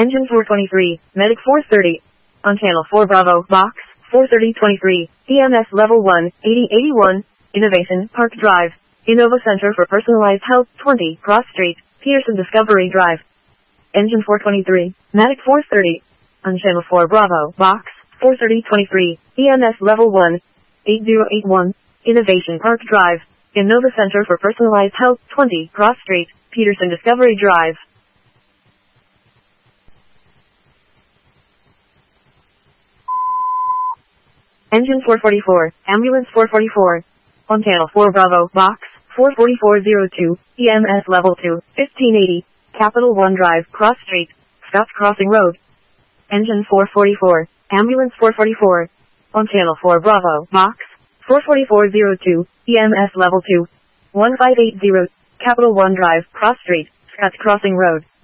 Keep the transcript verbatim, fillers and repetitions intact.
Engine four twenty-three, Medic four thirty. On Channel four Bravo, Box, four thirty twenty-three, E M S Level one, eighty eighty-one, Innovation, Park Drive, Innova Center for Personalized Health, twenty, Cross Street, Pearson Discovery Drive. Engine four twenty-three, Medic four thirty. On Channel four Bravo, Box, four thirty twenty-three, E M S Level one, eighty eighty-one, Innovation Park Drive, Innova Center for Personalized Health, twenty, Cross Street, Peterson Discovery Drive. Engine four forty-four, Ambulance four forty-four. On Channel four Bravo, Box, four forty-four oh two, E M S Level two, fifteen eighty, Capital One Drive, Cross Street, Scotts Crossing Road. Engine four forty-four, Ambulance four forty-four. On Channel four Bravo, Box, four forty-four oh two, E M S Level two, fifteen eighty, Capital One Drive, Cross Street, Scotts Crossing Road.